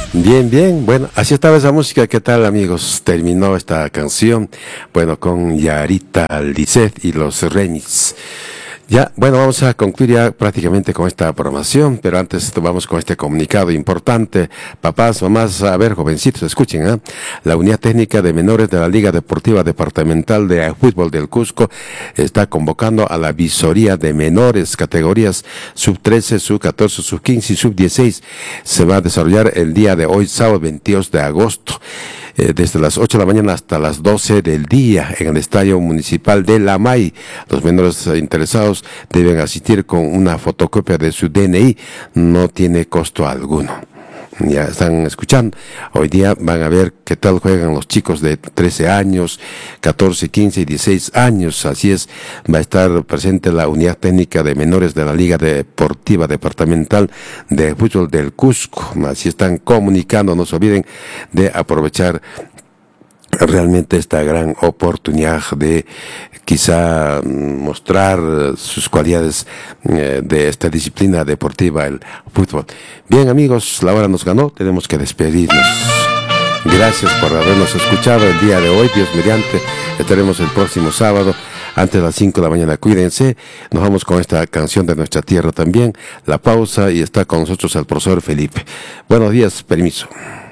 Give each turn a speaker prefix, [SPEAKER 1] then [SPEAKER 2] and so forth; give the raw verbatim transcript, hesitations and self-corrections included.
[SPEAKER 1] Bien, bien, bueno, así estaba esa música. ¿Qué tal, amigos? Terminó esta canción, bueno, con Yarita Lisset y los Remix. Ya, bueno, vamos a concluir ya prácticamente con esta programación, pero antes vamos con este comunicado importante. Papás, mamás, a ver, jovencitos, escuchen, ¿eh? La Unidad Técnica de Menores de la Liga Deportiva Departamental de Fútbol del Cusco está convocando a la visoría de menores, categorías sub trece, sub catorce, sub quince y sub dieciséis. Se va a desarrollar el día de hoy, sábado veintidós de agosto. Eh, desde las ocho de la mañana hasta las doce del día en el Estadio Municipal de Lamay. Los menores interesados deben asistir con una fotocopia de su D N I, no tiene costo alguno. Ya están escuchando, hoy día van a ver qué tal juegan los chicos de trece años, catorce, quince y dieciséis años. Así es, va a estar presente la Unidad Técnica de Menores de la Liga Deportiva Departamental de Fútbol del Cusco. Así están comunicando, no se olviden de aprovechar realmente esta gran oportunidad de quizá mostrar sus cualidades eh, de esta disciplina deportiva, el fútbol. Bien, amigos, la hora nos ganó, tenemos que despedirnos. Gracias por habernos escuchado el día de hoy. Dios mediante, estaremos el próximo sábado antes de las cinco de la mañana. Cuídense, nos vamos con esta canción de nuestra tierra también, la pausa, y está con nosotros el profesor Felipe. Buenos días, permiso.